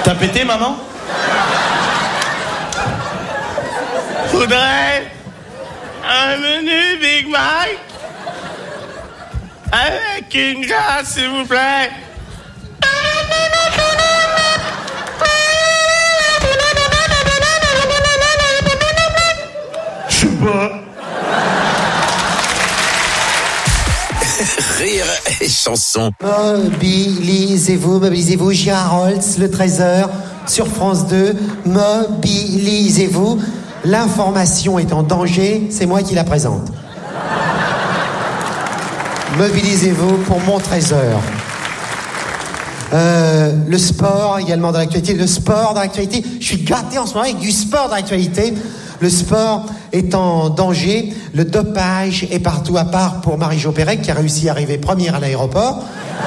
T'as pété, maman? Faudrait un menu Big Mac avec une glace, s'il vous plaît. Je sais pas. Rire et chanson. Mobilisez-vous, Gérard Holtz, le 13h, sur France 2. Mobilisez-vous. L'information est en danger, c'est moi qui la présente. Mobilisez-vous pour mon 13h. Le sport également dans l'actualité. Le sport dans l'actualité. Je suis gâté en ce moment avec du sport dans l'actualité. Le sport est en danger. Le dopage est partout, à part pour Marie-Jo Pérec qui a réussi à arriver première à l'aéroport.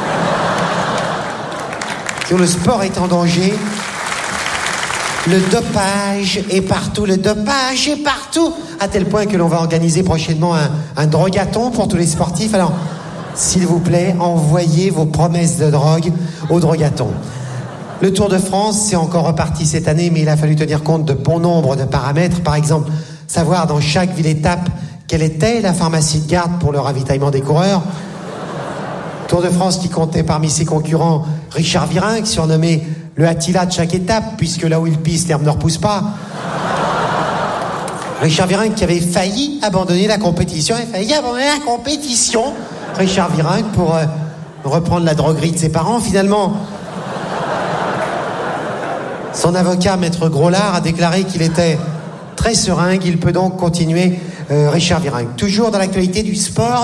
Le sport est en danger. Le dopage est partout. Le dopage est partout. À tel point que l'on va organiser prochainement un drogathon pour tous les sportifs. Alors, s'il vous plaît, envoyez vos promesses de drogue au drogathon. Le Tour de France, c'est encore reparti cette année, mais il a fallu tenir compte de bon nombre de paramètres. Par exemple, savoir dans chaque ville-étape quelle était la pharmacie de garde pour le ravitaillement des coureurs. Tour de France qui comptait parmi ses concurrents Richard Virenque, surnommé le Attila de chaque étape, puisque là où il pisse, l'herbe ne repousse pas. Richard Virenque qui avait failli abandonner la compétition. Richard Virenque pour reprendre la droguerie de ses parents. Finalement, son avocat, Maître Groslard, a déclaré qu'il était très serein, qu'il peut donc continuer. Richard Virenque. Toujours dans l'actualité du sport.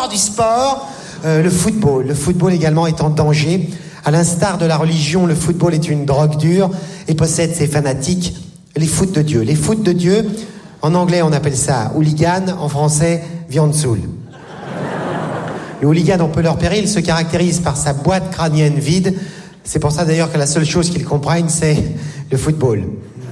Le football. Le football également est en danger. À l'instar de la religion, le football est une drogue dure et possède ses fanatiques, les foot de Dieu. Les foot de Dieu, en anglais on appelle ça hooligan, en français viande saoule. Le hooligan, on peut leur péril, se caractérise par sa boîte crânienne vide. C'est pour ça d'ailleurs que la seule chose qu'ils comprennent, c'est le football.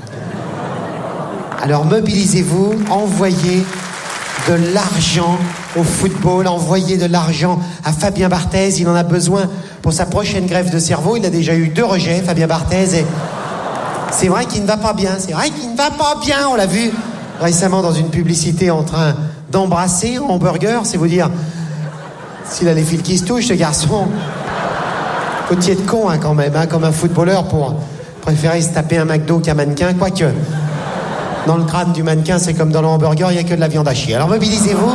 Alors mobilisez-vous, envoyez de l'argent au football, envoyez de l'argent à Fabien Barthez, il en a besoin pour sa prochaine greffe de cerveau. Il a déjà eu 2 rejets, Fabien Barthez, et c'est vrai qu'il ne va pas bien, on l'a vu récemment dans une publicité en train d'embrasser un hamburger, c'est vous dire s'il a les fils qui se touchent, ce garçon. Côtier de con quand même, comme un footballeur pour préférer se taper un McDo qu'un mannequin, quoique dans le crâne du mannequin, c'est comme dans le hamburger, il n'y a que de la viande à chier. Alors mobilisez-vous.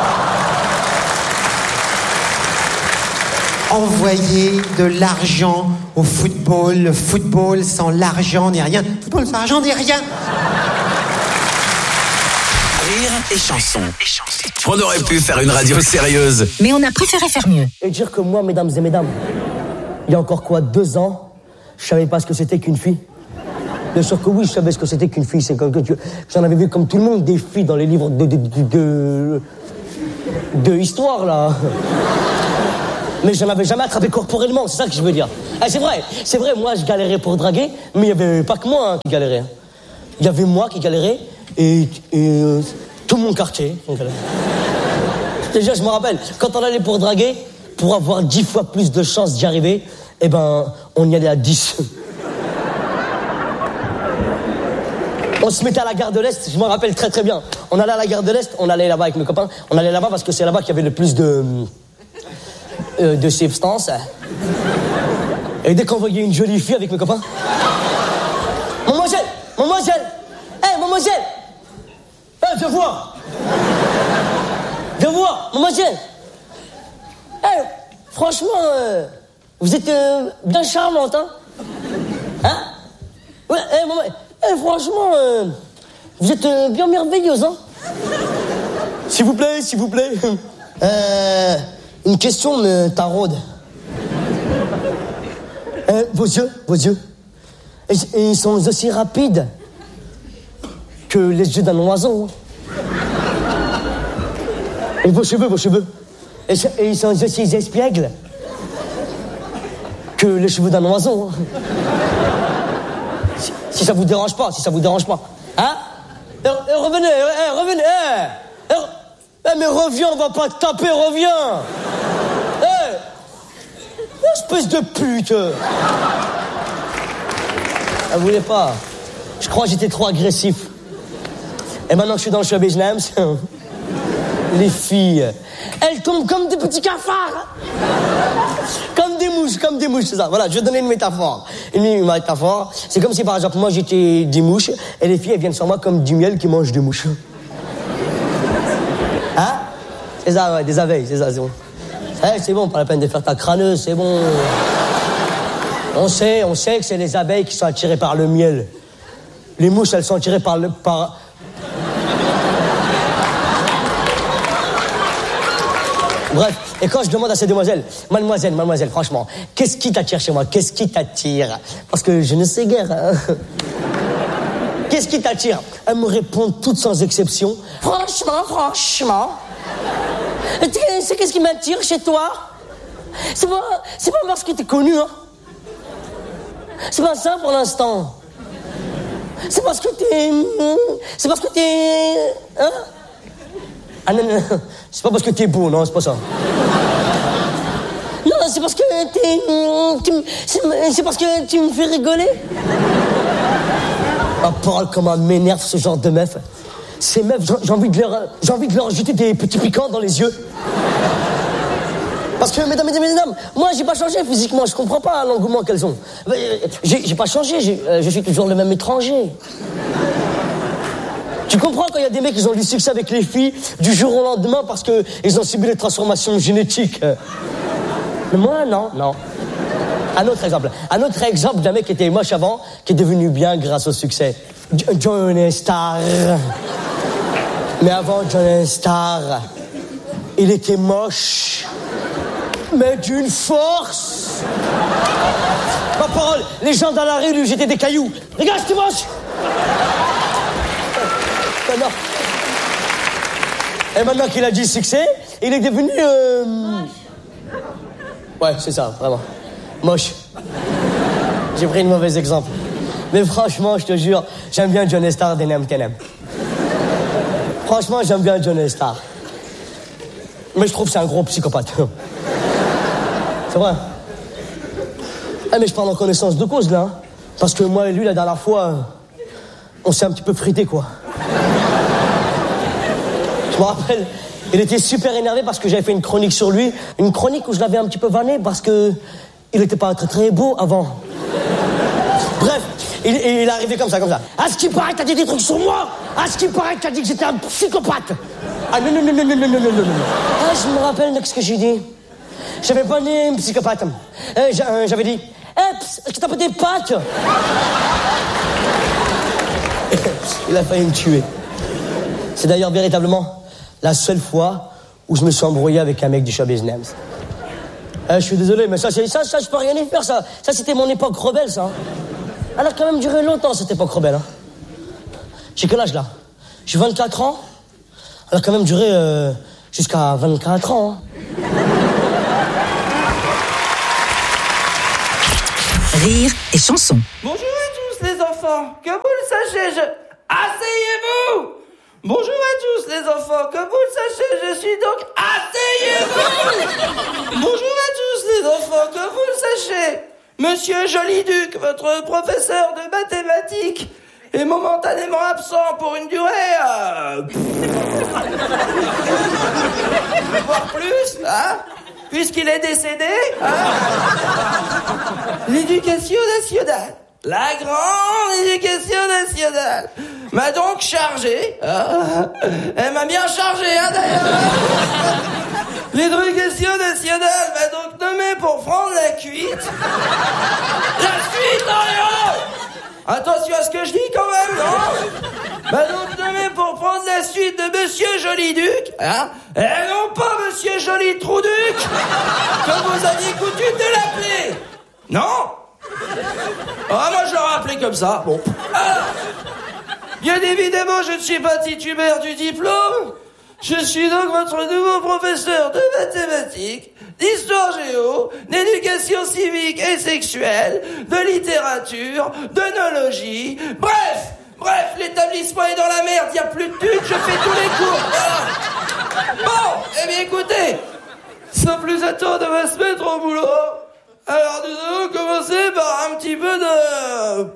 Envoyez de l'argent au football. Le football sans l'argent n'est rien. Le football sans l'argent n'est rien. Rire et chanson. On aurait pu faire une radio sérieuse, mais on a préféré faire mieux. Et dire que moi, mesdames et mesdames, il y a encore 2 ans, je savais pas ce que c'était qu'une fille. Bien sûr que oui, je savais ce que c'était qu'une fille. C'est que j'en avais vu comme tout le monde des filles dans les livres de histoire là. Mais je n'avais jamais attrapé corporellement, c'est ça que je veux dire. Ah, c'est vrai, moi je galérais pour draguer, mais il n'y avait pas que moi qui galérais. Il y avait moi qui galérais et tout mon quartier. Déjà, je me rappelle, quand on allait pour draguer, pour avoir 10 fois plus de chances d'y arriver, eh ben, on y allait à 10. On se mettait à la gare de l'Est, je m'en rappelle très très bien. On allait à la gare de l'Est, on allait là-bas avec mes copains. On allait là-bas parce que c'est là-bas qu'il y avait le plus de substances. Et dès qu'on voyait une jolie fille avec mes copains... Mademoiselle, viens voir, mademoiselle. Franchement, vous êtes bien charmante, hein? Ouais, maman. Franchement, vous êtes bien merveilleuse, hein? S'il vous plaît. Une question me taraude. Vos yeux. Ils sont aussi rapides que les yeux d'un oiseau. Hein. Et vos cheveux. Et ils sont aussi espiègles que les cheveux d'un oiseau. Hein. Si ça vous dérange pas. Hein? Revenez. Mais reviens, on va pas te taper, reviens. Espèce de pute. Elle voulait pas. Je crois que j'étais trop agressif. Et maintenant que je suis dans le show business, les filles, elles tombent comme des petits cafards. Comme des mouches, c'est ça. Voilà, je vais donner une métaphore. Une métaphore, c'est comme si par exemple moi j'étais des mouches et les filles elles viennent sur moi comme du miel qui mange des mouches. Hein? C'est ça, ouais, des abeilles, c'est ça, c'est bon. C'est bon, pas la peine de faire ta crâneuse, c'est bon. On sait que c'est les abeilles qui sont attirées par le miel. Les mouches, elles sont attirées par Bref, et quand je demande à ces demoiselles, mademoiselle, franchement, qu'est-ce qui t'attire chez moi? Qu'est-ce qui t'attire? Parce que je ne sais guère. Hein. Qu'est-ce qui t'attire? Elles me répondent toutes sans exception. Franchement. C'est qu'est-ce qui m'attire chez toi? C'est pas parce que t'es connu, hein. C'est pas ça pour l'instant. C'est parce que t'es... Hein? Ah non, c'est pas parce que t'es beau, non, c'est pas ça. Non, c'est parce que c'est parce que tu me fais rigoler. Ah, parle comment m'énerve ce genre de meuf. Ces meufs, j'ai envie de leur jeter des petits piquants dans les yeux. Parce que, mesdames, moi, j'ai pas changé physiquement, je comprends pas l'engouement qu'elles ont. J'ai pas changé, je suis toujours le même étranger. Tu comprends quand il y a des mecs qui ont du succès avec les filles du jour au lendemain parce qu'ils ont subi des transformations génétiques. Mais moi, non. Un autre exemple d'un mec qui était moche avant, qui est devenu bien grâce au succès. Johnny Starr. Mais avant Johnny Starr, il était moche, mais d'une force. Ma parole, les gens dans la rue lui jetaient des cailloux. Regarde, c'est moche. Non. Et maintenant qu'il a du succès, il est devenu... Moche. Ouais, c'est ça, vraiment. Moche. J'ai pris un mauvais exemple. Mais franchement, je te jure, j'aime bien Johnny Starr d'Enem Tenem. Franchement, j'aime bien Johnny Starr. Mais je trouve que c'est un gros psychopathe. C'est vrai. Ah, mais je parle en connaissance de cause, là. Hein. Parce que moi et lui, la dernière fois, on s'est un petit peu frité, quoi. Je me rappelle, il était super énervé parce que j'avais fait une chronique sur lui. Une chronique où je l'avais un petit peu vanné parce que il était pas très très beau avant. Bref, il est arrivé comme ça. À ce qui paraît, t'as dit des trucs sur moi. À ce qui paraît, t'as dit que j'étais un psychopathe. Ah non. Ah, je me rappelle de ce que j'ai dit. J'avais pas dit un psychopathe. J'avais dit, est-ce que t'as pas des pattes? Il a failli me tuer. C'est d'ailleurs véritablement la seule fois où je me suis embrouillé avec un mec du show business. Je suis désolé, mais ça, je peux rien y faire, ça. Ça, c'était mon époque rebelle, ça. Elle a quand même duré longtemps, cette époque rebelle. Hein. J'ai quel âge, là? J'ai 24 ans. Elle a quand même duré jusqu'à 24 ans. Hein. Rire et chanson. Bonjour à tous les enfants, que vous le sachiez, asseyez-vous. Bonjour à tous les enfants, que vous le sachiez, je suis donc... Asseyez-vous. Bonjour à tous les enfants, que vous le sachiez, Monsieur Joliduc, votre professeur de mathématiques, est momentanément absent pour une durée... voire plus, hein, puisqu'il est décédé, hein. L'éducation nationale, la grande éducation nationale, m'a donc chargé, elle m'a bien chargé, hein, d'ailleurs. L'éducation nationale m'a donc nommé pour prendre la cuite. La suite, attention à ce que je dis quand même, non? M'a donc nommé pour prendre la suite de Monsieur Joliduc, hein, et non pas Monsieur Joli Trouduc, comme vous aviez coutume de l'appeler. Non? Ah, moi je l'aurais appelé comme ça, bon. Alors, bien évidemment, je ne suis pas titulaire du diplôme. Je suis donc votre nouveau professeur de mathématiques, d'histoire géo, d'éducation civique et sexuelle, de littérature, d'œnologie. Bref, l'établissement est dans la merde, il n'y a plus de thunes, je fais tous les cours. Voilà. Bon, eh bien écoutez, sans plus attendre, on va se mettre au boulot. Alors nous allons commencer par un petit peu de...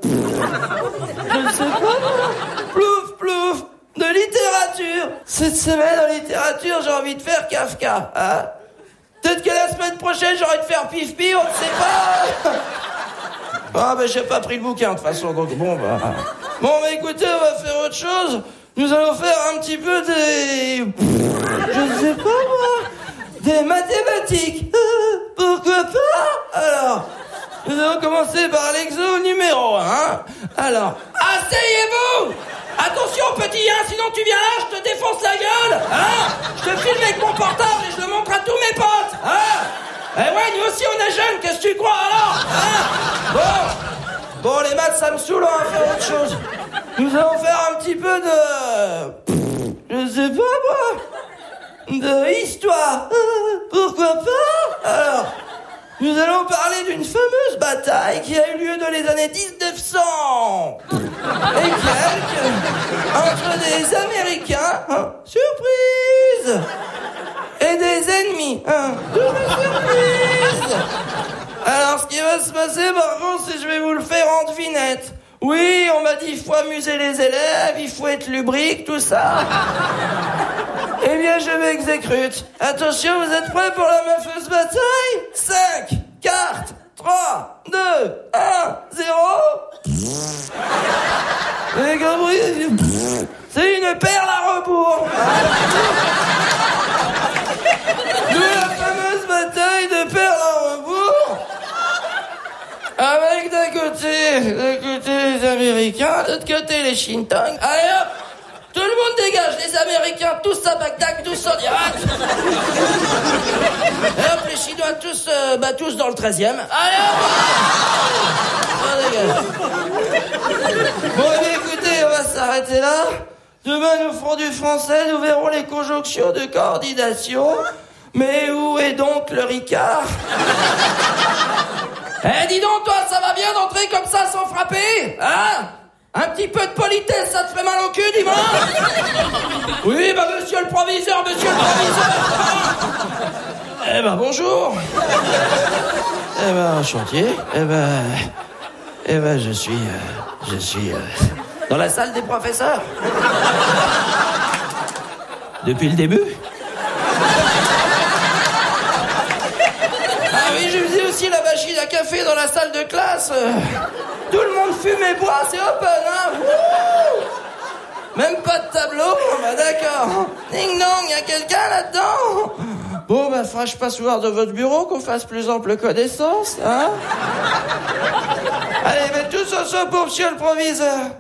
Je ne sais pas, moi. Plouf, plouf. De littérature. Cette semaine, en littérature, j'ai envie de faire Kafka, hein. Peut-être que la semaine prochaine, j'aurai de faire Pif-Pif, on ne sait pas. Ah, ben, j'ai pas pris le bouquin, de toute façon, donc bon, bah... Bon, bah, écoutez, on va faire autre chose. Nous allons faire un petit peu des... Je ne sais pas, moi. Des mathématiques. Pourquoi pas? Alors, nous allons commencer par l'exo numéro 1. Alors, asseyez-vous. Attention, petit, hein, sinon tu viens là, je te défonce la gueule, hein. Je te filme avec mon portable et je le montre à tous mes potes, hein. Eh ouais, nous aussi on est jeunes, qu'est-ce que tu crois alors, hein? Bon, les maths ça me saoule, on va faire autre chose. Nous allons faire un petit peu de... Je sais pas moi. De histoire. Pourquoi pas? Alors, nous allons parler d'une fameuse bataille qui a eu lieu dans les années 1900 et quelques entre des Américains, hein, surprise, et des ennemis, hein, double surprise. Alors, ce qui va se passer, par contre, c'est que je vais vous le faire en devinette. Oui, on m'a dit, il faut amuser les élèves, il faut être lubrique, tout ça. Eh bien, je m'exécute. Attention, vous êtes prêts pour la meufeuse bataille? 5, 4, 3, 2, 1, 0. Vous avez compris? C'est une perle à rebours. Nous, la fameuse bataille de perles à rebours. Avec d'un côté les Américains, de l'autre côté les Shintongs. Allez hop, tout le monde dégage, les Américains tous à Bagdad, tous en Irak. Et hop, les Chinois tous dans le 13e. Allez hop, on dégage. Bon, eh écoutez, on va s'arrêter là. Demain, nous ferons du français, nous verrons les conjonctions de coordination. Mais où est donc le Ricard? Eh, dis donc, toi, ça va bien d'entrer comme ça sans frapper? Hein? Un petit peu de politesse, ça te ferait mal au cul, dis-moi? Oui, bah, monsieur le proviseur. Eh ben, bonjour. Eh ben, chantier. Eh ben, je suis dans la salle des professeurs. Depuis le début. Ah oui, je faisais aussi la machine à café dans la salle de classe. Tout le monde fume et boit, c'est open, hein. Wouh. Même pas de tableau, bah d'accord. Ding dong, y'a quelqu'un là-dedans? Bon, bah, faudra que je passe voir de votre bureau, qu'on fasse plus ample connaissance, hein. Allez, mettez tous ensemble pour monsieur le proviseur.